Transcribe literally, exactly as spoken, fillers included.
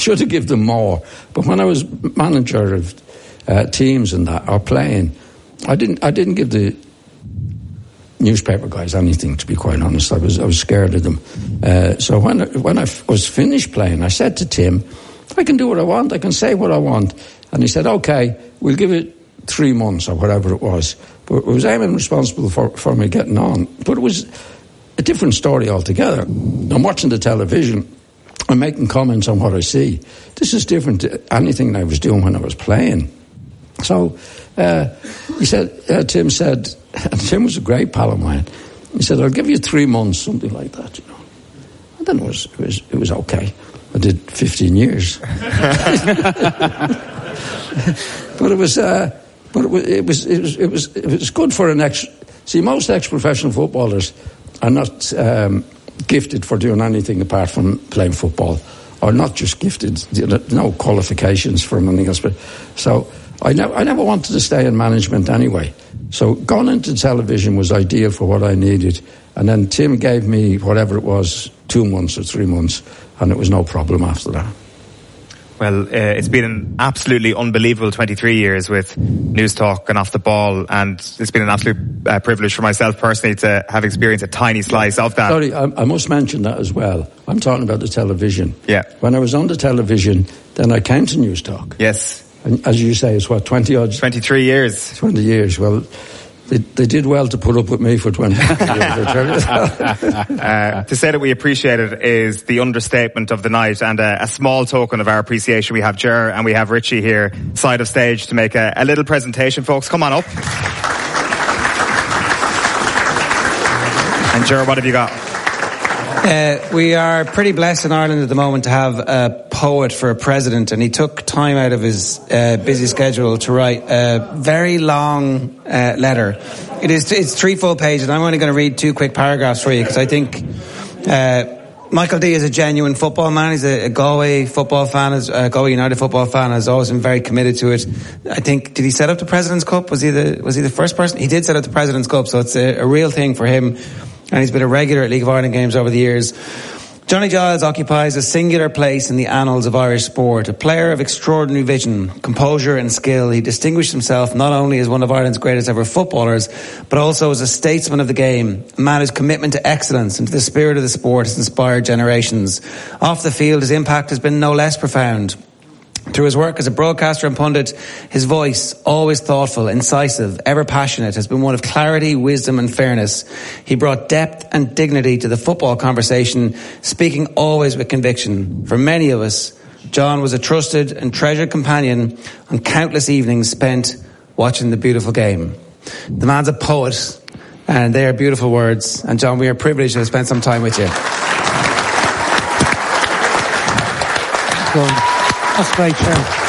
should have given them more. But when I was manager of uh, teams and that, or playing, I didn't. I didn't give the newspaper guys anything, to be quite honest. I was I was scared of them. Uh, so when I, when I f- was finished playing, I said to Tim, I can do what I want, I can say what I want. And he said, OK, we'll give it three months or whatever it was. But it was Eamon responsible for, for me getting on. But it was a different story altogether. I'm watching the television, I'm making comments on what I see. This is different to anything I was doing when I was playing. So uh, he said, uh, Tim said, and Tim was a great pal of mine. He said, I'll give you three months, something like that, you know. And then it was, it was, it was okay. I did fifteen years. But it was, uh, but it was, it was, it was, it was, it was good for an ex. See, most ex-professional footballers are not um, gifted for doing anything apart from playing football, or not just gifted, no qualifications for anything else. But so I never, I never wanted to stay in management anyway. So going into television was ideal for what I needed. And then Tim gave me whatever it was, two months or three months, and it was no problem after that. Well, uh, it's been an absolutely unbelievable twenty-three years with Newstalk and Off the Ball, and it's been an absolute uh, privilege for myself personally to have experienced a tiny slice of that. Sorry, I, I must mention that as well. I'm talking about the television. Yeah. When I was on the television, then I came to Newstalk. Yes. And as you say, it's what, twenty odd? twenty-three years. twenty years. Well, they, they did well to put up with me for twenty years. uh, to say that we appreciate it is the understatement of the night, and a, a small token of our appreciation. We have Ger and we have Richie here, side of stage, to make a, a little presentation. Folks, come on up. And Ger, what have you got? Uh, we are pretty blessed in Ireland at the moment to have a poet for a president, and he took time out of his uh, busy schedule to write a very long uh, letter. It is it's three full pages, and I'm only going to read two quick paragraphs for you because I think uh, Michael D is a genuine football man. He's a, a Galway football fan, a uh, Galway United football fan, has always been very committed to it. I think, did he set up the President's Cup? Was he the was he the first person? He did set up the President's Cup, so it's a, a real thing for him. And he's been a regular at League of Ireland games over the years. Johnny Giles occupies a singular place in the annals of Irish sport. A player of extraordinary vision, composure and skill, he distinguished himself not only as one of Ireland's greatest ever footballers, but also as a statesman of the game, a man whose commitment to excellence and to the spirit of the sport has inspired generations. Off the field, his impact has been no less profound. Through his work as a broadcaster and pundit, his voice, always thoughtful, incisive, ever passionate, has been one of clarity, wisdom and fairness. He brought depth and dignity to the football conversation, speaking always with conviction. For many of us, John was a trusted and treasured companion on countless evenings spent watching the beautiful game. The man's a poet, and they are beautiful words. And John, we are privileged to have spent some time with you. That's great, Chair.